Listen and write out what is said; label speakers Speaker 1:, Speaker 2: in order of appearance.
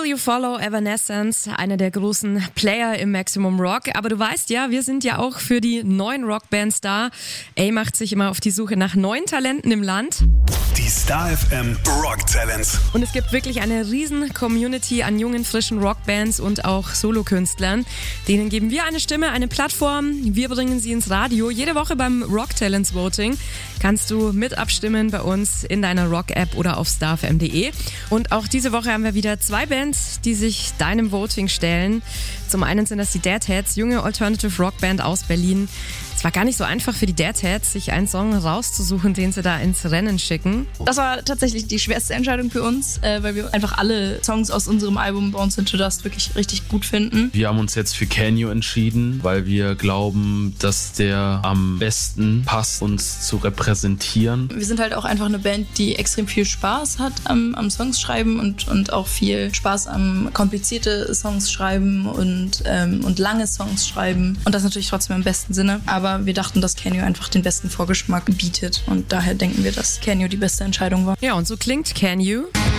Speaker 1: You Follow Evanescence, einer der großen Player im Maximum Rock. Aber du weißt ja, wir sind ja auch für die neuen Rockbands da. A macht sich immer auf die Suche nach neuen Talenten im Land.
Speaker 2: Die Star FM Rock Talents.
Speaker 1: Und es gibt wirklich eine riesen Community an jungen, frischen Rockbands und auch Solokünstlern. Denen geben wir eine Stimme, eine Plattform. Wir bringen sie ins Radio. Jede Woche beim Rock Talents Voting kannst du mit abstimmen bei uns in deiner Rock-App oder auf starfm.de. Und auch diese Woche haben wir wieder 2 Bands, die sich deinem Voting stellen. Zum einen sind das die Deadheads, junge Alternative Rockband aus Berlin. Es war gar nicht so einfach für die Deadheads, sich einen Song rauszusuchen, den sie da ins Rennen schicken.
Speaker 3: Das war tatsächlich die schwerste Entscheidung für uns, weil wir einfach alle Songs aus unserem Album Bones into Dust wirklich richtig gut finden.
Speaker 4: Wir haben uns jetzt für Can You entschieden, weil wir glauben, dass der am besten passt, uns zu repräsentieren.
Speaker 3: Wir sind halt auch einfach eine Band, die extrem viel Spaß hat am Songs schreiben und auch viel Spaß am komplizierte Songs schreiben und lange Songs schreiben. Und das natürlich trotzdem im besten Sinne. Aber wir dachten, dass Can You einfach den besten Vorgeschmack bietet. Und daher denken wir, dass Can You die beste Entscheidung war.
Speaker 1: Ja, und so klingt Can You.